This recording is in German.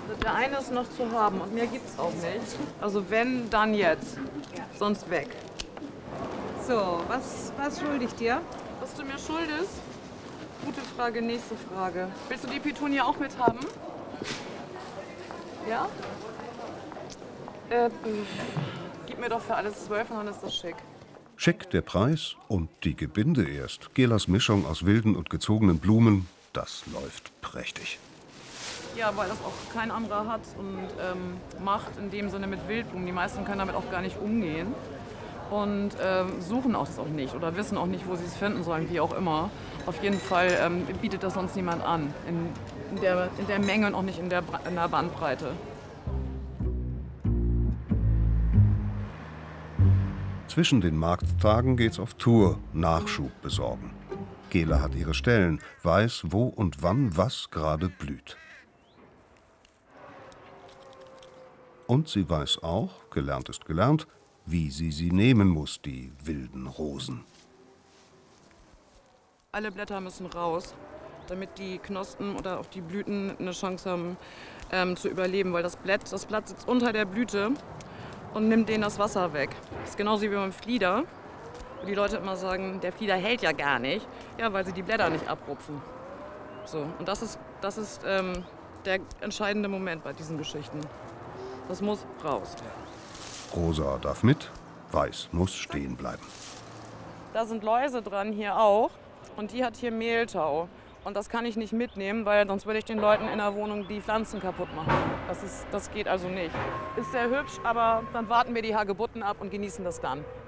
Der eine ist noch zu haben und mehr gibt's auch nicht. Also wenn, dann jetzt. Sonst weg. So, was schulde ich dir? Was du mir schuldest? Gute Frage, nächste Frage. Willst du die Petunie auch mit haben? Ja? Gib mir doch für alles 12 und dann ist das schick. Schick der Preis und die Gebinde erst. Gelas Mischung aus wilden und gezogenen Blumen, das läuft prächtig. Ja, weil das auch kein anderer hat und macht in dem Sinne mit Wildblumen. Die meisten können damit auch gar nicht umgehen und suchen auch das auch nicht oder wissen auch nicht, wo sie es finden sollen, wie auch immer. Auf jeden Fall bietet das sonst niemand an, in der Menge und auch nicht in der Bandbreite. Zwischen den Markttagen geht's auf Tour, Nachschub besorgen. Gela hat ihre Stellen, weiß, wo und wann was gerade blüht. Und sie weiß auch, gelernt ist gelernt, wie sie nehmen muss, die wilden Rosen. Alle Blätter müssen raus, damit die Knospen oder auch die Blüten eine Chance haben zu überleben, weil das Blatt sitzt unter der Blüte und nimmt denen das Wasser weg. Das ist genauso wie beim Flieder, wo die Leute immer sagen, der Flieder hält ja gar nicht, ja, weil sie die Blätter nicht abrupfen. So, und das ist der entscheidende Moment bei diesen Geschichten. Das muss raus. Rosa darf mit, weiß muss stehen bleiben. Da sind Läuse dran, hier auch. Und die hat hier Mehltau. Und das kann ich nicht mitnehmen, weil sonst würde ich den Leuten in der Wohnung die Pflanzen kaputt machen. Das geht also nicht. Ist sehr hübsch, aber dann warten wir die Hagebutten ab und genießen das dann.